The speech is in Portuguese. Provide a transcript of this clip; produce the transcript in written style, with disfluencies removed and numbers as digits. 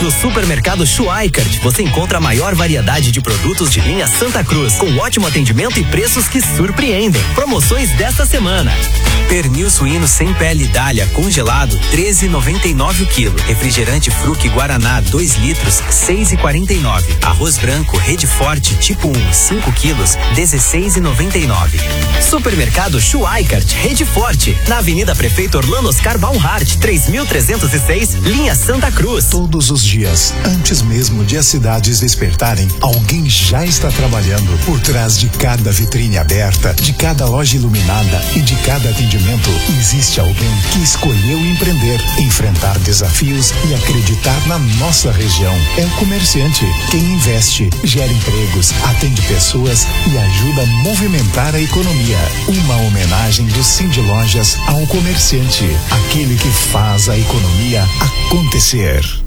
No supermercado Schweikart, você encontra a maior variedade de produtos de linha Santa Cruz, com ótimo atendimento e preços que surpreendem. Promoções desta semana. Pernil suíno sem pele Dália congelado, 13,99 o quilo. Refrigerante Fruc Guaraná 2 litros, 6,49. Arroz branco Rede Forte tipo 1, 5 quilos, 16,99. Supermercado Schweikart, Rede Forte, na Avenida Prefeito Orlando Oscar Baumhart, 3.306, linha Santa Cruz. Todos os dias, antes mesmo de as cidades despertarem, alguém já está trabalhando por trás de cada vitrine aberta, de cada loja iluminada e de cada atendimento. Existe alguém que escolheu empreender, enfrentar desafios e acreditar na nossa região. É o comerciante. Quem investe, gera empregos, atende pessoas e ajuda a movimentar a economia. Uma homenagem do Cindy Lojas ao comerciante, aquele que faz a economia acontecer.